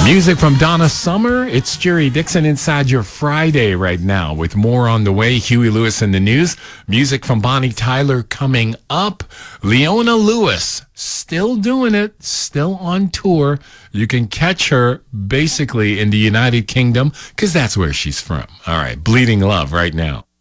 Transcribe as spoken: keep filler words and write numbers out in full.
Music from Donna Summer. It's Jerry Dixon inside your Friday right now with more on the way. Huey Lewis in the news. Music from Bonnie Tyler coming up. Leona Lewis still doing it, still on tour. You can catch her basically in the United Kingdom because that's where she's from. All right, Bleeding Love right now.